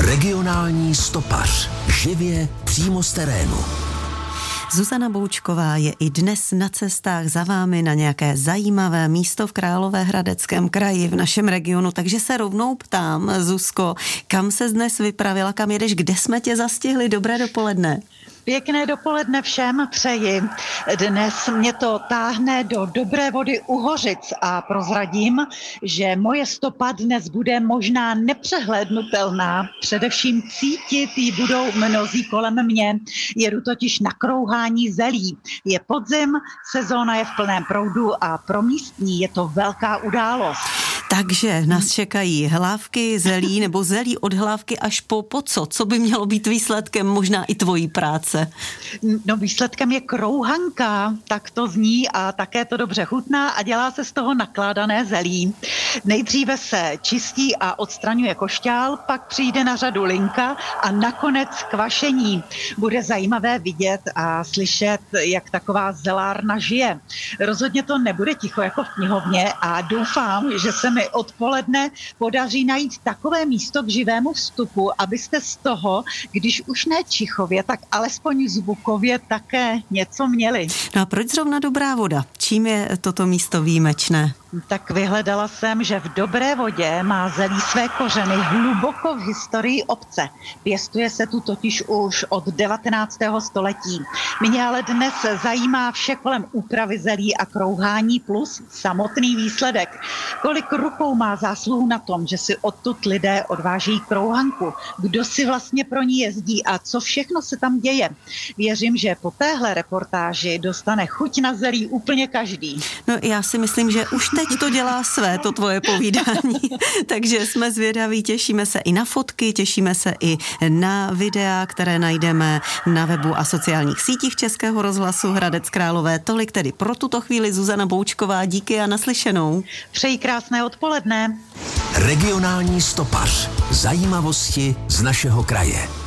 Regionální stopař. Živě přímo z terénu. Zuzana Boučková je i dnes na cestách za vámi na nějaké zajímavé místo v Královéhradeckém kraji v našem regionu, takže se rovnou ptám, Zuzko, kam ses dnes vypravila, kam jedeš, kde jsme tě zastihli? Dobré dopoledne. Pěkné dopoledne všem přeji. Dnes mě to táhne do Dobré Vody u Hořic a prozradím, že moje stopa dnes bude možná nepřehlédnutelná. Především cítit ji budou mnozí kolem mě. Jedu totiž na krouhání zelí. Je podzim, sezóna je v plném proudu a pro místní je to velká událost. Takže nás čekají hlávky zelí nebo zelí od hlávky až po co? Co by mělo být výsledkem možná i tvojí práce? No výsledkem je krouhanka, tak to zní a také to dobře chutná a dělá se z toho nakládané zelí. Nejdříve se čistí a odstraňuje košťál, pak přijde na řadu linka a nakonec kvašení. Bude zajímavé vidět a slyšet, jak taková zelárna žije. Rozhodně to nebude ticho jako v knihovně a doufám, že se mi odpoledne podaří najít takové místo k živému vstupu, abyste z toho, když už ne čichově, tak alespoň zvukově také něco měli. No a proč zrovna Dobrá Voda? Čím je toto místo výjimečné? Tak vyhledala jsem, že v Dobré Vodě má zelí své kořeny hluboko v historii obce. Pěstuje se tu totiž už od 19. století. Mě ale dnes zajímá vše kolem úpravy zelí a krouhání plus samotný výsledek. Kolik rukou má zásluhu na tom, že si odtud lidé odvážejí krouhanku? Kdo si vlastně pro ní jezdí a co všechno se tam děje? Věřím, že po téhle reportáži dostane chuť na zelí úplně každý. No já si myslím, že už teď to dělá své, to tvoje povídání. Takže jsme zvědaví, těšíme se i na fotky, těšíme se i na videa, které najdeme na webu a sociálních sítích Českého rozhlasu Hradec Králové. Tolik tedy pro tuto chvíli Zuzana Boučková. Díky a naslyšenou. Přeji krásné odpoledne. Regionální stopař. Zajímavosti z našeho kraje.